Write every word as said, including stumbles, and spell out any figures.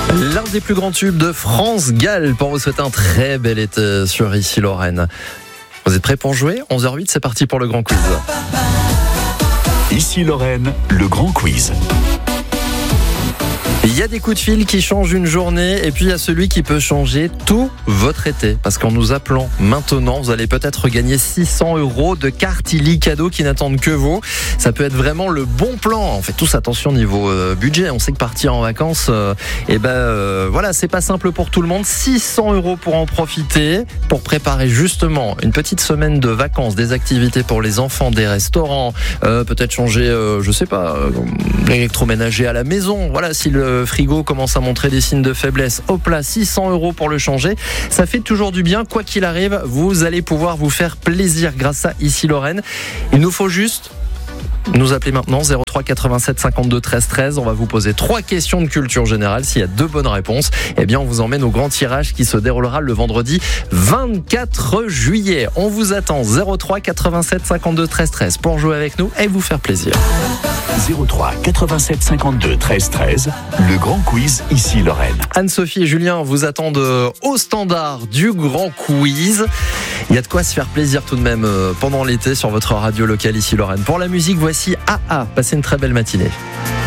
L'un des plus grands tubes de France Gall pour vous souhaiter un très bel été sur Ici Lorraine. Vous êtes prêts pour jouer ? onze heures huit, c'est parti pour le grand quiz. Ici Lorraine, le grand quiz. Il y a des coups de fil qui changent une journée et puis il y a celui qui peut changer tout votre été. Parce qu'en nous appelant maintenant, vous allez peut-être gagner six cents euros de cartes Illy cadeaux qui n'attendent que vous. Ça peut être vraiment le bon plan. On fait tous attention niveau euh, budget. On sait que partir en vacances, euh, et ben euh, voilà, c'est pas simple pour tout le monde. six cents euros pour en profiter, pour préparer justement une petite semaine de vacances, des activités pour les enfants, des restaurants, euh, peut-être changer, euh, je sais pas, euh, l'électroménager à la maison. Voilà, si le Le frigo commence à montrer des signes de faiblesse, hop là, six cents euros pour le changer. Ça fait toujours du bien. Quoi qu'il arrive, vous allez pouvoir vous faire plaisir grâce à Ici Lorraine. Il nous faut juste nous appeler maintenant zéro trois quatre-vingt-sept cinquante-deux treize treize. On va vous poser trois questions de culture générale. S'il y a deux bonnes réponses, eh bien on vous emmène au grand tirage qui se déroulera le vendredi vingt-quatre juillet. On vous attend zéro trois quatre-vingt-sept cinquante-deux treize treize pour jouer avec nous et vous faire plaisir. zéro trois quatre-vingt-sept cinquante-deux treize treize, le grand quiz Ici Lorraine. Anne-Sophie et Julien vous attendent au standard du grand quiz. Il y a de quoi se faire plaisir tout de même pendant l'été sur votre radio locale Ici Lorraine. Pour la musique, voici A A. Passez une très belle matinée.